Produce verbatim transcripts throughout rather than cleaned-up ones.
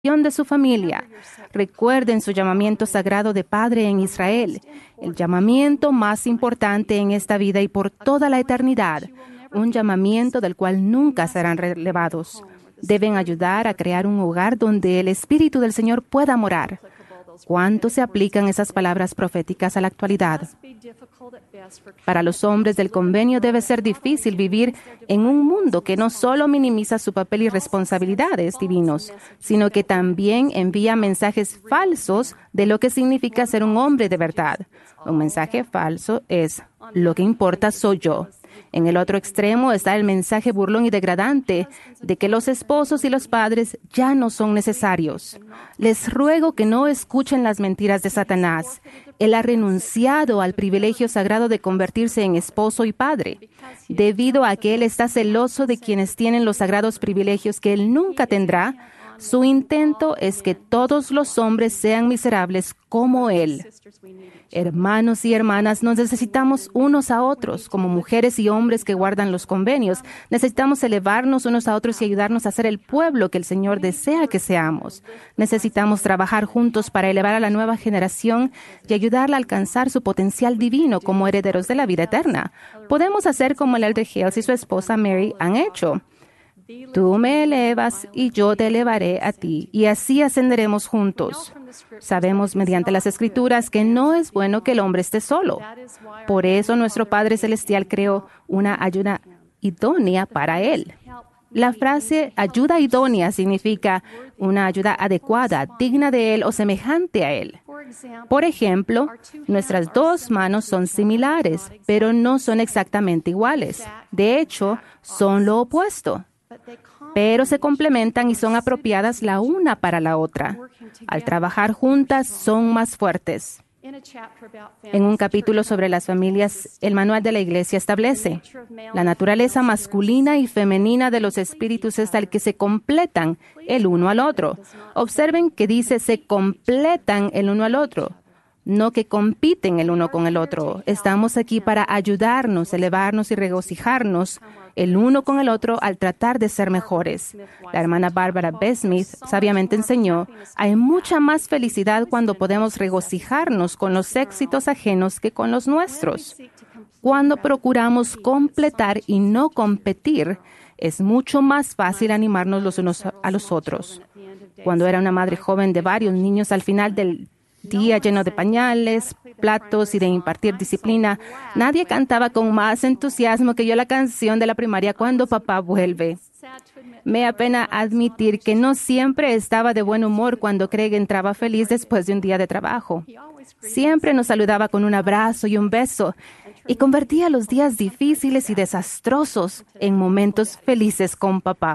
de su familia. Recuerden su llamamiento sagrado de padre en Israel, el llamamiento más importante en esta vida y por toda la eternidad, un llamamiento del cual nunca serán relevados. Deben ayudar a crear un hogar donde el Espíritu del Señor pueda morar. ¿Cuánto se aplican esas palabras proféticas a la actualidad? Para los hombres del convenio debe ser difícil vivir en un mundo que no solo minimiza su papel y responsabilidades divinos, sino que también envía mensajes falsos de lo que significa ser un hombre de verdad. Un mensaje falso es: lo que importa soy yo. En el otro extremo está el mensaje burlón y degradante de que los esposos y los padres ya no son necesarios. Les ruego que no escuchen las mentiras de Satanás. Él ha renunciado al privilegio sagrado de convertirse en esposo y padre, debido a que él está celoso de quienes tienen los sagrados privilegios que él nunca tendrá. Su intento es que todos los hombres sean miserables como él. Hermanos y hermanas, nos necesitamos unos a otros, como mujeres y hombres que guardan los convenios. Necesitamos elevarnos unos a otros y ayudarnos a ser el pueblo que el Señor desea que seamos. Necesitamos trabajar juntos para elevar a la nueva generación y ayudarla a alcanzar su potencial divino como herederos de la vida eterna. Podemos hacer como el elder Hales y su esposa Mary han hecho. Tú me elevas y yo te elevaré a ti, y así ascenderemos juntos. Sabemos mediante las Escrituras que no es bueno que el hombre esté solo. Por eso nuestro Padre Celestial creó una ayuda idónea para él. La frase ayuda idónea significa una ayuda adecuada, digna de él o semejante a él. Por ejemplo, nuestras dos manos son similares, pero no son exactamente iguales. De hecho, son lo opuesto, pero se complementan y son apropiadas la una para la otra. Al trabajar juntas, son más fuertes. En un capítulo sobre las familias, el Manual de la Iglesia establece: la naturaleza masculina y femenina de los espíritus es tal que se completan el uno al otro. Observen que dice se completan el uno al otro, no que compiten el uno con el otro. Estamos aquí para ayudarnos, elevarnos y regocijarnos el uno con el otro al tratar de ser mejores. La hermana Barbara B. Smith sabiamente enseñó: hay mucha más felicidad cuando podemos regocijarnos con los éxitos ajenos que con los nuestros. Cuando procuramos completar y no competir, es mucho más fácil animarnos los unos a los otros. Cuando era una madre joven de varios niños, al final del día lleno de pañales, platos y de impartir disciplina, nadie cantaba con más entusiasmo que yo la canción de la primaria Cuando papá vuelve. Me apena admitir que no siempre estaba de buen humor cuando Craig entraba feliz después de un día de trabajo. Siempre nos saludaba con un abrazo y un beso y convertía los días difíciles y desastrosos en momentos felices con papá.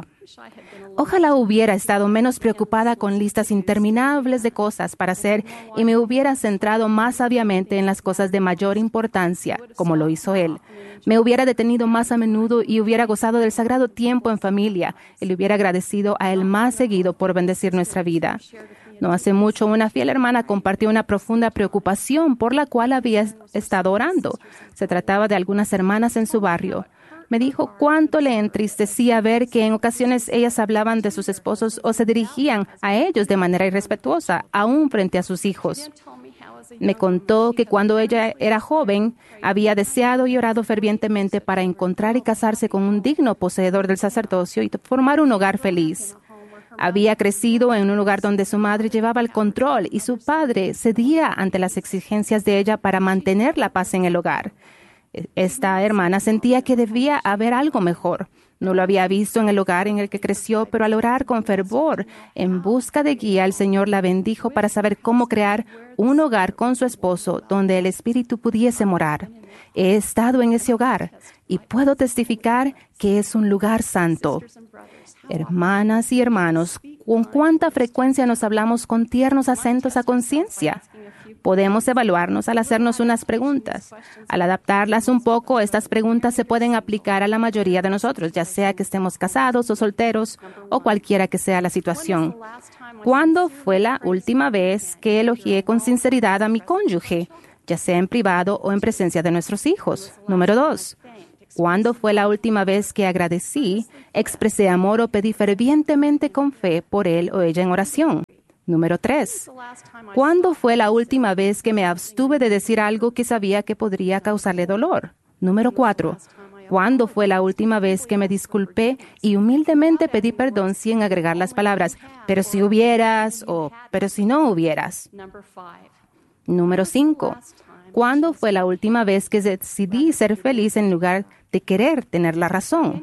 Ojalá hubiera estado menos preocupada con listas interminables de cosas para hacer y me hubiera centrado más sabiamente en las cosas de mayor importancia, como lo hizo él. Me hubiera detenido más a menudo y hubiera gozado del sagrado tiempo en familia y le hubiera agradecido a él más seguido por bendecir nuestra vida. No hace mucho, una fiel hermana compartió una profunda preocupación por la cual había estado orando. Se trataba de algunas hermanas en su barrio. Me dijo cuánto le entristecía ver que en ocasiones ellas hablaban de sus esposos o se dirigían a ellos de manera irrespetuosa, aún frente a sus hijos. Me contó que cuando ella era joven, había deseado y orado fervientemente para encontrar y casarse con un digno poseedor del sacerdocio y formar un hogar feliz. Había crecido en un lugar donde su madre llevaba el control y su padre cedía ante las exigencias de ella para mantener la paz en el hogar. Esta hermana sentía que debía haber algo mejor. No lo había visto en el hogar en el que creció, pero al orar con fervor en busca de guía, el Señor la bendijo para saber cómo crear un hogar con su esposo donde el Espíritu pudiese morar. He estado en ese hogar y puedo testificar que es un lugar santo. Hermanas y hermanos, ¿con cuánta frecuencia nos hablamos con tiernos acentos a conciencia? Podemos evaluarnos al hacernos unas preguntas. Al adaptarlas un poco, estas preguntas se pueden aplicar a la mayoría de nosotros, ya sea que estemos casados o solteros o cualquiera que sea la situación. ¿Cuándo fue la última vez que elogié con sinceridad a mi cónyuge, ya sea en privado o en presencia de nuestros hijos? Número dos. ¿Cuándo fue la última vez que agradecí, expresé amor o pedí fervientemente con fe por él o ella en oración? Número tres. ¿Cuándo fue la última vez que me abstuve de decir algo que sabía que podría causarle dolor? Número cuatro. ¿Cuándo fue la última vez que me disculpé y humildemente pedí perdón sin agregar las palabras, pero si hubieras o pero si no hubieras? Número cinco. ¿Cuándo fue la última vez que decidí ser feliz en lugar de querer tener la razón?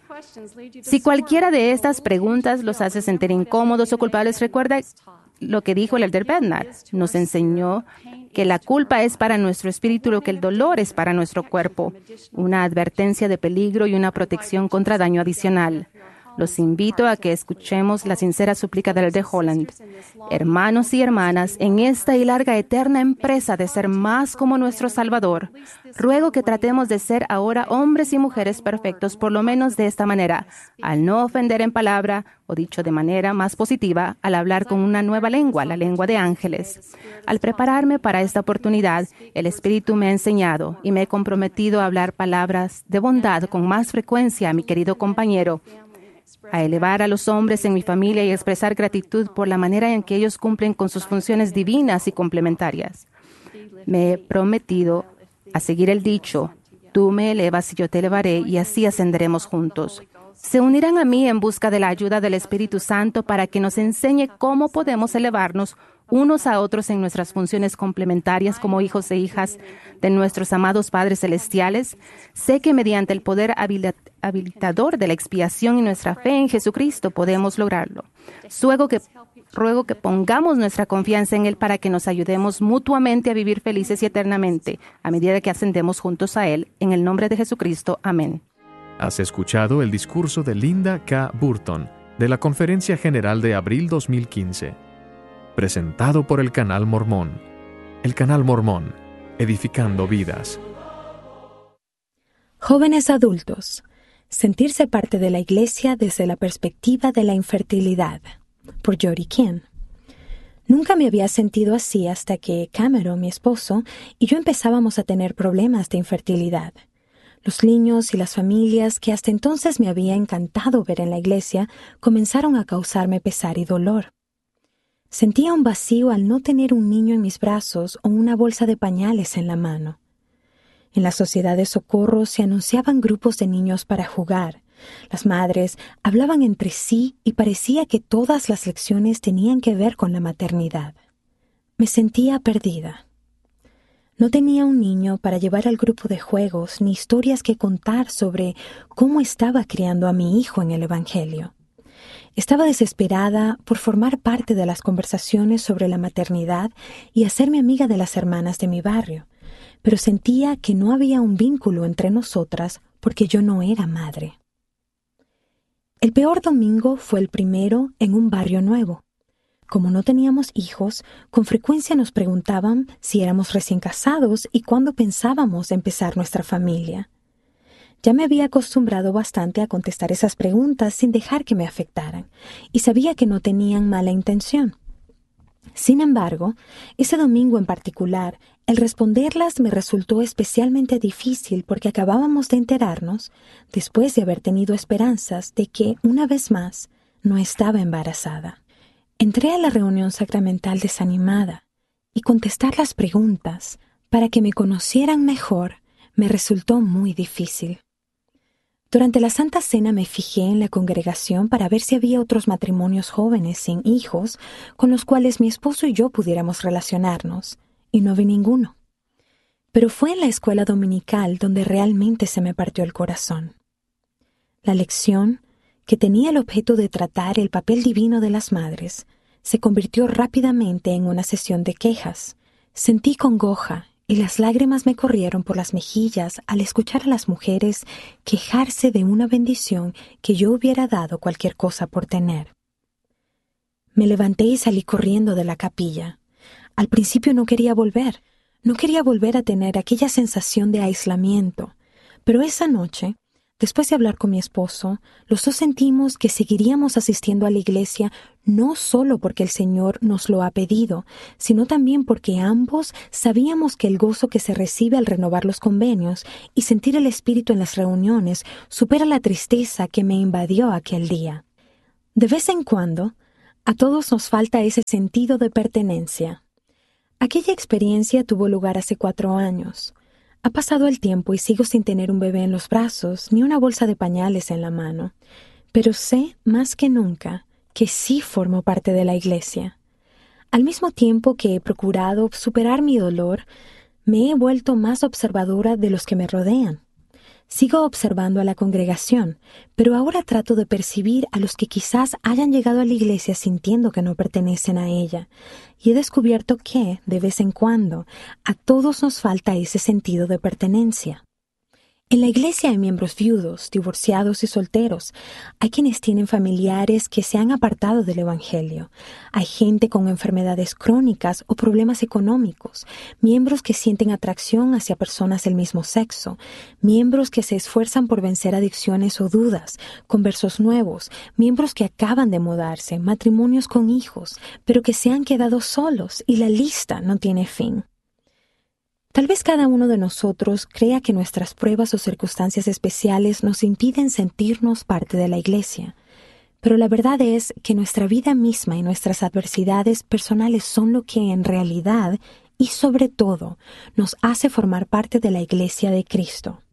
Si cualquiera de estas preguntas los hace sentir incómodos o culpables, recuerda lo que dijo el Elder Bednar. Nos enseñó que la culpa es para nuestro espíritu lo que el dolor es para nuestro cuerpo, una advertencia de peligro y una protección contra daño adicional. Los invito a que escuchemos la sincera súplica del Elder Holland. Hermanos y hermanas, en esta y larga eterna empresa de ser más como nuestro Salvador, ruego que tratemos de ser ahora hombres y mujeres perfectos, por lo menos de esta manera, al no ofender en palabra, o dicho de manera más positiva, al hablar con una nueva lengua, la lengua de ángeles. Al prepararme para esta oportunidad, el Espíritu me ha enseñado y me he comprometido a hablar palabras de bondad con más frecuencia a mi querido compañero, a elevar a los hombres en mi familia y expresar gratitud por la manera en que ellos cumplen con sus funciones divinas y complementarias. Me he prometido a seguir el dicho, tú me elevas y yo te elevaré, y así ascenderemos juntos. Se unirán a mí en busca de la ayuda del Espíritu Santo para que nos enseñe cómo podemos elevarnos unos a otros en nuestras funciones complementarias como hijos e hijas de nuestros amados Padres Celestiales. Sé que mediante el poder habilitador de la expiación y nuestra fe en Jesucristo podemos lograrlo. Ruego que, ruego que pongamos nuestra confianza en Él para que nos ayudemos mutuamente a vivir felices y eternamente a medida que ascendemos juntos a Él. En el nombre de Jesucristo. Amén. Has escuchado el discurso de Linda K. Burton de la Conferencia General de abril dos mil quince. Presentado por el Canal Mormón. El Canal Mormón, edificando vidas. Jóvenes adultos, sentirse parte de la iglesia desde la perspectiva de la infertilidad, por Jody King. Nunca me había sentido así hasta que Cameron, mi esposo, y yo empezábamos a tener problemas de infertilidad. Los niños y las familias que hasta entonces me había encantado ver en la iglesia comenzaron a causarme pesar y dolor. Sentía un vacío al no tener un niño en mis brazos o una bolsa de pañales en la mano. En la sociedad de socorro se anunciaban grupos de niños para jugar. Las madres hablaban entre sí y parecía que todas las lecciones tenían que ver con la maternidad. Me sentía perdida. No tenía un niño para llevar al grupo de juegos ni historias que contar sobre cómo estaba criando a mi hijo en el Evangelio. Estaba desesperada por formar parte de las conversaciones sobre la maternidad y hacerme amiga de las hermanas de mi barrio, pero sentía que no había un vínculo entre nosotras porque yo no era madre. El peor domingo fue el primero en un barrio nuevo. Como no teníamos hijos, con frecuencia nos preguntaban si éramos recién casados y cuándo pensábamos empezar nuestra familia. Ya me había acostumbrado bastante a contestar esas preguntas sin dejar que me afectaran, y sabía que no tenían mala intención. Sin embargo, ese domingo en particular, el responderlas me resultó especialmente difícil porque acabábamos de enterarnos, después de haber tenido esperanzas, de que, una vez más, no estaba embarazada. Entré a la reunión sacramental desanimada, y contestar las preguntas, para que me conocieran mejor, me resultó muy difícil. Durante la Santa Cena me fijé en la congregación para ver si había otros matrimonios jóvenes sin hijos con los cuales mi esposo y yo pudiéramos relacionarnos, y no vi ninguno. Pero fue en la escuela dominical donde realmente se me partió el corazón. La lección, que tenía el objeto de tratar el papel divino de las madres, se convirtió rápidamente en una sesión de quejas. Sentí congoja y las lágrimas me corrieron por las mejillas al escuchar a las mujeres quejarse de una bendición que yo hubiera dado cualquier cosa por tener. Me levanté y salí corriendo de la capilla. Al principio no quería volver, no quería volver a tener aquella sensación de aislamiento, pero esa noche, después de hablar con mi esposo, los dos sentimos que seguiríamos asistiendo a la iglesia no solo porque el Señor nos lo ha pedido, sino también porque ambos sabíamos que el gozo que se recibe al renovar los convenios y sentir el Espíritu en las reuniones supera la tristeza que me invadió aquel día. De vez en cuando, a todos nos falta ese sentido de pertenencia. Aquella experiencia tuvo lugar hace cuatro años. Ha pasado el tiempo y sigo sin tener un bebé en los brazos ni una bolsa de pañales en la mano, pero sé más que nunca que sí formo parte de la iglesia. Al mismo tiempo que he procurado superar mi dolor, me he vuelto más observadora de los que me rodean. Sigo observando a la congregación, pero ahora trato de percibir a los que quizás hayan llegado a la iglesia sintiendo que no pertenecen a ella, y he descubierto que, de vez en cuando, a todos nos falta ese sentido de pertenencia. En la iglesia hay miembros viudos, divorciados y solteros. Hay quienes tienen familiares que se han apartado del Evangelio. Hay gente con enfermedades crónicas o problemas económicos, miembros que sienten atracción hacia personas del mismo sexo, miembros que se esfuerzan por vencer adicciones o dudas, conversos nuevos, miembros que acaban de mudarse, matrimonios con hijos, pero que se han quedado solos y la lista no tiene fin. Tal vez cada uno de nosotros crea que nuestras pruebas o circunstancias especiales nos impiden sentirnos parte de la iglesia, pero la verdad es que nuestra vida misma y nuestras adversidades personales son lo que en realidad y sobre todo nos hace formar parte de la iglesia de Cristo.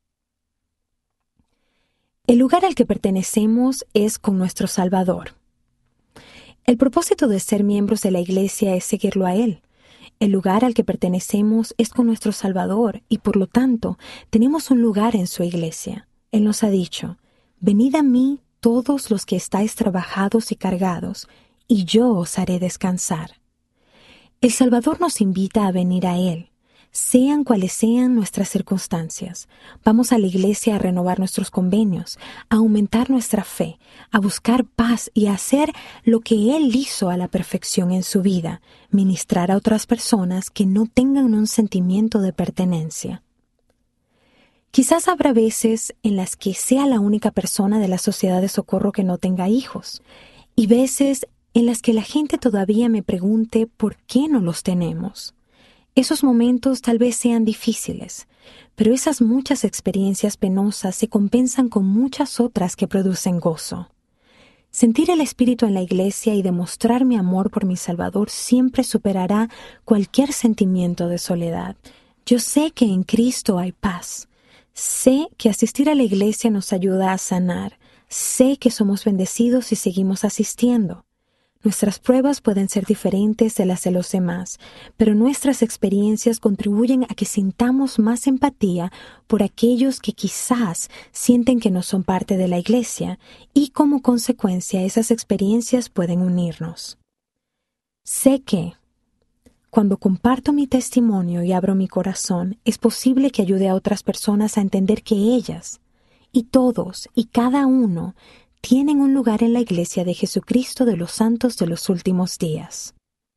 El lugar al que pertenecemos es con nuestro Salvador. El propósito de ser miembros de la iglesia es seguirlo a Él. El lugar al que pertenecemos es con nuestro Salvador y por lo tanto tenemos un lugar en su iglesia. Él nos ha dicho, «Venid a mí todos los que estáis trabajados y cargados, y yo os haré descansar». El Salvador nos invita a venir a Él, sean cuales sean nuestras circunstancias. Vamos a la iglesia a renovar nuestros convenios, a aumentar nuestra fe, a buscar paz y a hacer lo que Él hizo a la perfección en su vida, ministrar a otras personas que no tengan un sentimiento de pertenencia. Quizás habrá veces en las que sea la única persona de la sociedad de socorro que no tenga hijos, y veces en las que la gente todavía me pregunte por qué no los tenemos. Esos momentos tal vez sean difíciles, pero esas muchas experiencias penosas se compensan con muchas otras que producen gozo. Sentir el Espíritu en la iglesia y demostrar mi amor por mi Salvador siempre superará cualquier sentimiento de soledad. Yo sé que en Cristo hay paz. Sé que asistir a la iglesia nos ayuda a sanar. Sé que somos bendecidos si seguimos asistiendo. Nuestras pruebas pueden ser diferentes de las de los demás, pero nuestras experiencias contribuyen a que sintamos más empatía por aquellos que quizás sienten que no son parte de la iglesia y como consecuencia esas experiencias pueden unirnos. Sé que, cuando comparto mi testimonio y abro mi corazón, es posible que ayude a otras personas a entender que ellas, y todos y cada uno, tienen un lugar en la iglesia de Jesucristo de los santos de los últimos días.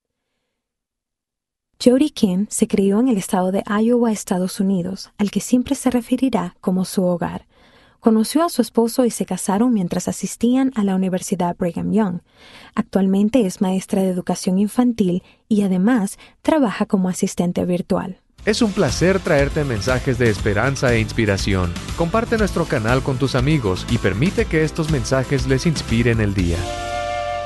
Jody Kim se crió en el estado de Iowa, Estados Unidos, al que siempre se referirá como su hogar. Conoció a su esposo y se casaron mientras asistían a la Universidad Brigham Young. Actualmente es maestra de educación infantil y además trabaja como asistente virtual. Es un placer traerte mensajes de esperanza e inspiración. Comparte nuestro canal con tus amigos y permite que estos mensajes les inspiren el día.